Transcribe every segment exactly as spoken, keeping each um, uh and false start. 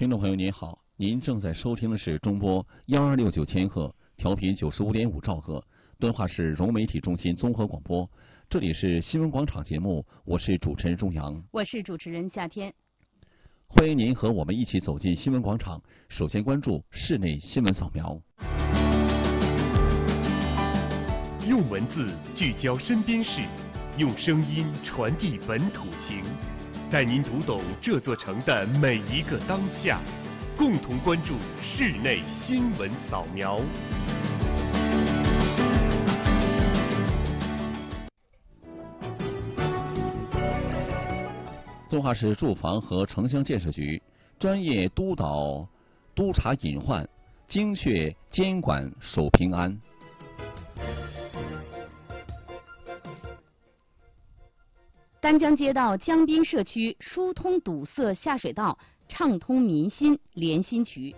听众朋友您好，您正在收听的是中波幺二六九千赫，调频九十五点五兆赫，敦化市融媒体中心综合广播。这里是新闻广场节目，我是主持人钟阳， 我是主持人夏天。 欢迎您和我们一起走进新闻广场。首先关注室内新闻扫描。 用文字聚焦身边事，用声音传递本土情，带您读懂这座城的每一个当下，共同关注室内新闻扫描。 敦化市住房和城乡建设局专业督导督查隐患，精确监管守平安。 丹江街道江滨社区疏通堵塞下水道，畅通民心连心渠。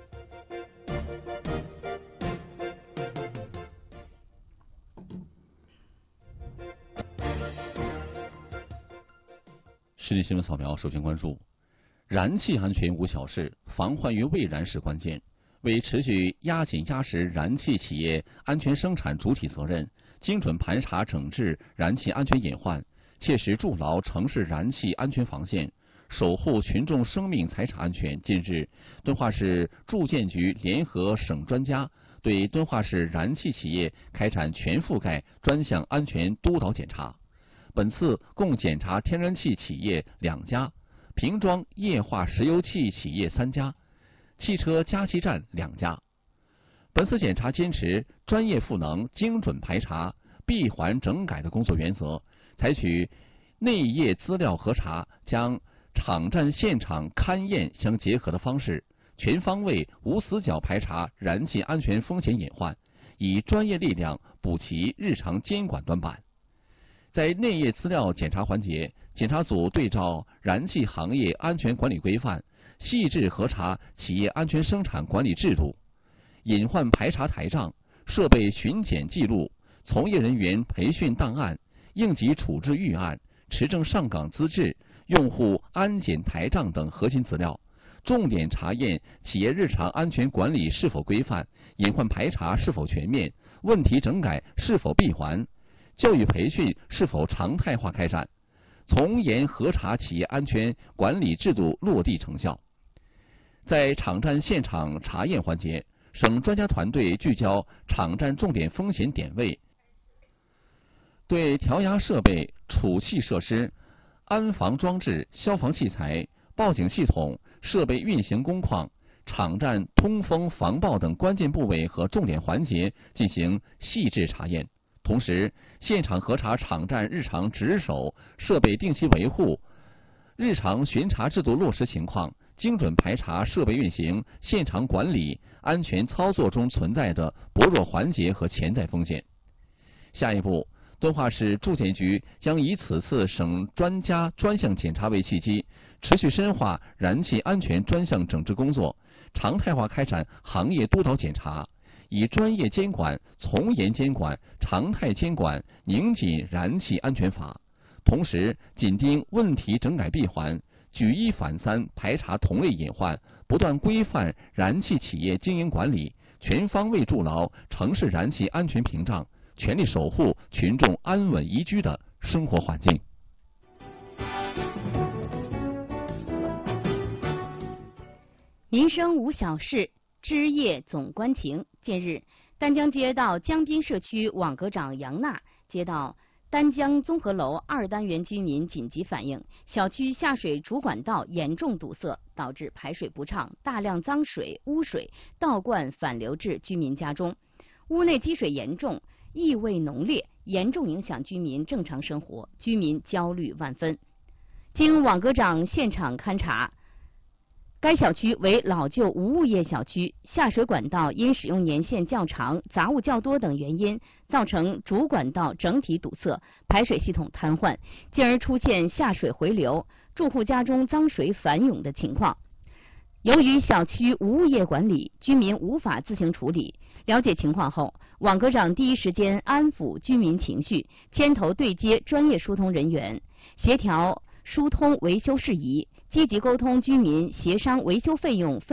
室内新闻扫描，首先关注燃气安全无小事，防患于未然是关键。为持续压紧压实燃气企业安全生产主体责任，精准盘查整治燃气安全隐患，切实筑牢城市燃气安全防线，守护群众生命财产安全。近日，敦化市住建局联合省专家对敦化市燃气企业开展全覆盖专项安全督导检查。本次共检查天然气企业两家，瓶装液化石油气企业三家，汽车加气站两家。本次检查坚持专业赋能、精准排查、闭环整改的工作原则，采取内业资料核查、将场站现场勘验相结合的方式，全方位无死角排查燃气安全风险隐患，以专业力量补齐日常监管短板。在内业资料检查环节，检查组对照燃气行业安全管理规范，细致核查企业安全生产管理制度，隐患排查台账、设备巡检记录、从业人员培训档案、应急处置预案、持证上岗资质、用户安检台账等核心资料，重点查验企业日常安全管理是否规范，隐患排查是否全面，问题整改是否闭环，教育培训是否常态化开展，从严核查企业安全管理制度落地成效。在场站现场查验环节，省专家团队聚焦场站重点风险点位，对调压设备、储气设施、安防装置、消防器材、报警系统、设备运行工况、场站通风防爆等关键部位和重点环节进行细致查验。同时，现场核查场站日常值守、设备定期维护、日常巡查制度落实情况，精准排查设备运行、现场管理、安全操作中存在的薄弱环节和潜在风险。下一步，敦化市住建局将以此次省专家专项检查为契机，持续深化燃气安全专项整治工作，常态化开展行业督导检查，以专业监管、从严监管、常态监管拧紧燃气安全阀，同时紧盯问题整改闭环，举一反三排查同类隐患，不断规范燃气企业经营管理，全方位筑牢城市燃气安全屏障，全力守护群众安稳宜居的生活环境。 民生无小事，枝叶总关情。近日，丹江街道江滨社区网格长杨娜接到丹江综合楼二单元居民紧急反映，小区下水主管道严重堵塞，导致排水不畅，大量脏水、污水倒灌反流至居民家中，屋内积水严重，异味浓烈，严重影响居民正常生活，居民焦虑万分。经网格长现场勘查，该小区为老旧无物业小区，下水管道因使用年限较长、杂物较多等原因，造成主管道整体堵塞，排水系统瘫痪，进而出现下水回流、住户家中脏水反涌的情况。由于小区无物业管理，居民无法自行处理。了解情况后，网格长第一时间安抚居民情绪，牵头对接专业疏通人员，协调疏通维修事宜，积极沟通居民协商维修费用分